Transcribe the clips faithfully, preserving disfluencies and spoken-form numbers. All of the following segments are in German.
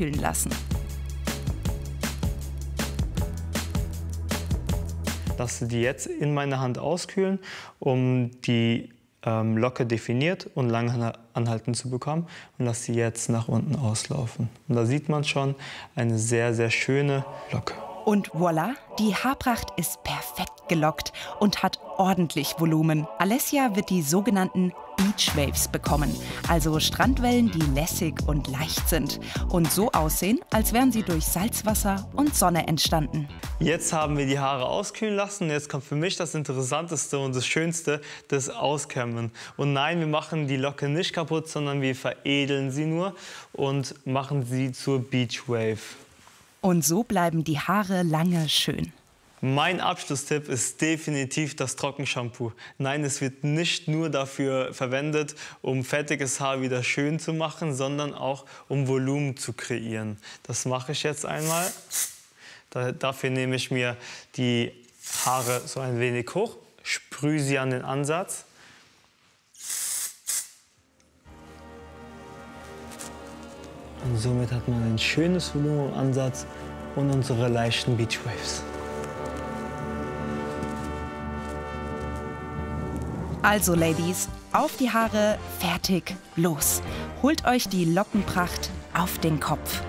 auskühlen lassen. Lasse die jetzt in meiner Hand auskühlen, um die ähm, Locke definiert und lang anhalten zu bekommen. Und lasse sie jetzt nach unten auslaufen. Und da sieht man schon eine sehr, sehr schöne Locke. Und voilà, die Haarpracht ist perfekt gelockt und hat ordentlich Volumen. Alessia wird die sogenannten Beach Waves bekommen, also Strandwellen, die lässig und leicht sind und so aussehen, als wären sie durch Salzwasser und Sonne entstanden. Jetzt haben wir die Haare auskühlen lassen. Jetzt kommt für mich das Interessanteste und das Schönste, das Auskämmen. Und nein, wir machen die Locke nicht kaputt, sondern wir veredeln sie nur und machen sie zur Beach Wave. Und so bleiben die Haare lange schön. Mein Abschlusstipp ist definitiv das Trockenshampoo. Nein, es wird nicht nur dafür verwendet, um fettiges Haar wieder schön zu machen, sondern auch um Volumen zu kreieren. Das mache ich jetzt einmal. Da, dafür nehme ich mir die Haare so ein wenig hoch, sprühe sie an den Ansatz. Und somit hat man ein schönes Volumen im Ansatz und unsere leichten Beach Waves. Also Ladies, auf die Haare, fertig, los. Holt euch die Lockenpracht auf den Kopf.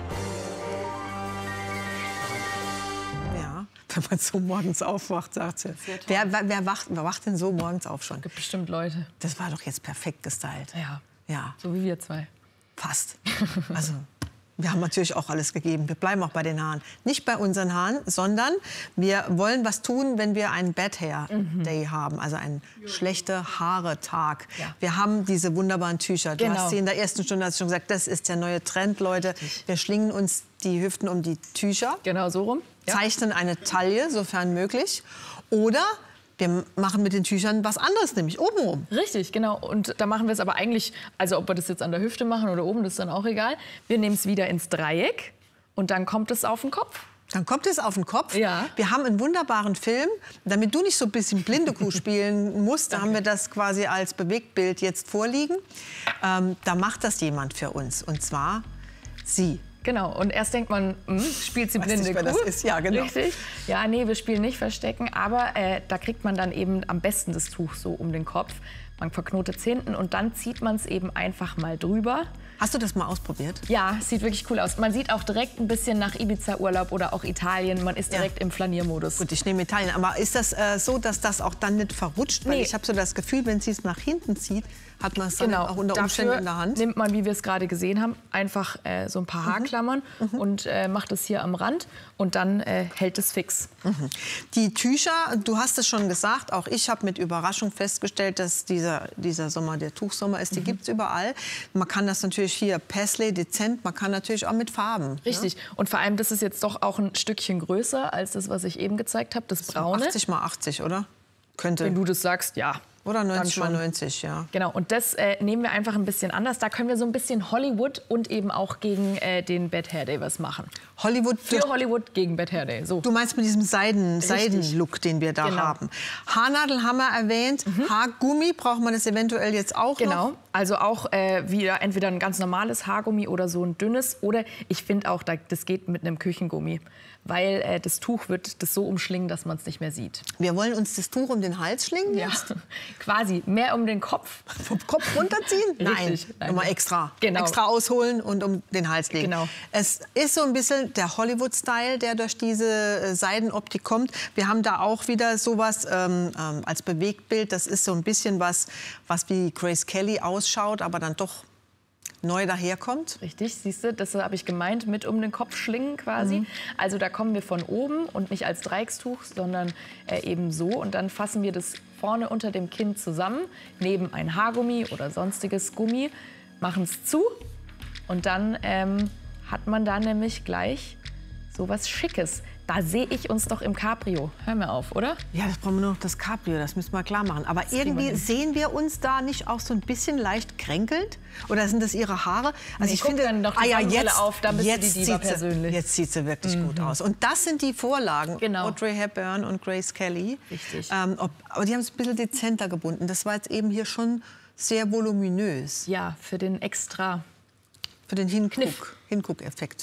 Ja, wenn man so morgens aufwacht, sagt sie. Wer, wer, wer, wacht, wer wacht denn so morgens auf schon? Es gibt bestimmt Leute. Das war doch jetzt perfekt gestylt. Ja, Ja, so wie wir zwei. fast. Also, wir haben natürlich auch alles gegeben. Wir bleiben auch bei den Haaren. Nicht bei unseren Haaren, sondern wir wollen was tun, wenn wir einen Bad Hair Day haben, also einen schlechte Haare-Tag. Ja. Wir haben diese wunderbaren Tücher. Du Genau. hast sie in der ersten Stunde hast du schon gesagt, das ist der neue Trend, Leute. Wir schlingen uns die Hüften um die Tücher, Genau so rum. Ja. zeichnen eine Taille, sofern möglich. Oder wir machen mit den Tüchern was anderes, nämlich obenrum. Richtig, genau. Und da machen wir es aber eigentlich, also ob wir das jetzt an der Hüfte machen oder oben, das ist dann auch egal. Wir nehmen es wieder ins Dreieck und dann kommt es auf den Kopf. Dann kommt es auf den Kopf. Ja. Wir haben einen wunderbaren Film. Damit du nicht so ein bisschen blinde Kuh spielen musst, da haben wir das quasi als Bewegtbild jetzt vorliegen. Ähm, da macht das jemand für uns, und zwar sie. Genau, und erst denkt man, hm, spielt sie Weiß blinde nicht, wer Kuh? das ist. Ja, genau. Richtig. Ja, nee, wir spielen nicht Verstecken, aber äh, da kriegt man dann eben am besten das Tuch so um den Kopf. Man verknotet es hinten und dann zieht man es eben einfach mal drüber. Hast du das mal ausprobiert? Ja, sieht wirklich cool aus. Man sieht auch direkt ein bisschen nach Ibiza-Urlaub oder auch Italien. Man ist direkt Ja. im Flaniermodus. Gut, ich nehme Italien. Aber ist das äh, so, dass das auch dann nicht verrutscht? Weil Nee. ich habe so das Gefühl, wenn sie es nach hinten zieht, hat man es dann Genau, auch unter Umständen dafür in der Hand. nimmt man, wie wir es gerade gesehen haben, einfach äh, so ein paar Haarklammern und äh, macht es hier am Rand und dann äh, hält es fix. Die Tücher, du hast es schon gesagt, auch ich habe mit Überraschung festgestellt, dass dieser, dieser Sommer der Tuchsommer ist. Die Mhm. gibt es überall. Man kann das natürlich hier Paisley, dezent, man kann natürlich auch mit Farben. Richtig. Und vor allem, das ist jetzt doch auch ein Stückchen größer als das, was ich eben gezeigt habe, das Braune. achtzig mal achtzig, oder? Könnte. Wenn du das sagst, ja. Oder neunzig mal schon. neunzig, ja. Genau, und das äh, nehmen wir einfach ein bisschen anders. Da können wir so ein bisschen Hollywood und eben auch gegen äh, den Bad Hair Day was machen. Hollywood. Für Hollywood gegen Bad Hair Day. So. Du meinst mit diesem Seiden, Seidenlook, den wir da Genau. haben. Haarnadel haben wir erwähnt. Haargummi, braucht man das eventuell jetzt auch Genau, noch? also auch äh, wieder entweder ein ganz normales Haargummi oder so ein dünnes. Oder ich finde auch, da, das geht mit einem Küchengummi. Weil äh, das Tuch wird das so umschlingen, dass man es nicht mehr sieht. Wir wollen uns das Tuch um den Hals schlingen jetzt? Quasi, mehr um den Kopf. Vom Kopf runterziehen? Richtig. Nein, nochmal extra. Genau. Extra ausholen und um den Hals legen. Genau. Es ist so ein bisschen der Hollywood-Style, der durch diese äh, Seidenoptik kommt. Wir haben da auch wieder sowas ähm, ähm, als Bewegtbild. Das ist so ein bisschen was, was wie Grace Kelly ausschaut, aber dann doch neu daherkommt. Richtig, siehst du, das habe ich gemeint, mit um den Kopf schlingen quasi. Mhm. Also da kommen wir von oben und nicht als Dreieckstuch, sondern äh, eben so. Und dann fassen wir das vorne unter dem Kinn zusammen, neben ein Haargummi oder sonstiges Gummi, machen es zu. Und dann ähm, hat man da nämlich gleich so was Schickes. Da sehe ich uns doch im Cabrio. Hör mir auf, oder? Ja, das brauchen wir nur noch das Cabrio, das müssen wir klar machen. Aber kriegen wir irgendwie hin. sehen wir uns da nicht auch so ein bisschen leicht kränkelnd? Oder sind das ihre Haare? Also Nee, guck dann doch die Sonnenbrille auf, da bist du die Diva sieht sie, persönlich. Jetzt sieht sie wirklich gut aus. Und das sind die Vorlagen, Genau. Audrey Hepburn und Grace Kelly. Richtig. Ähm, ob, aber die haben es ein bisschen dezenter gebunden. Das war jetzt eben hier schon sehr voluminös. Ja, für den extra. Für den Kniff. Hinguck, Hinguck-Effekt.